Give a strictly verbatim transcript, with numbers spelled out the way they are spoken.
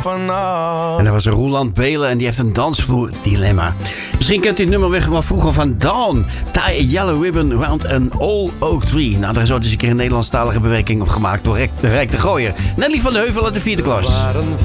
vanaf. En dat was een Roeland Belen en die heeft een dansvloer dilemma. Misschien kent u het nummer weer wat vroeger van Dawn. Tie a yellow ribbon round an old oak tree. Nou, daar is ooit eens een keer een Nederlandstalige bewerking op gemaakt door Rijk de Gooier. Nelly van de Heuvel uit de vierde klas. Er waren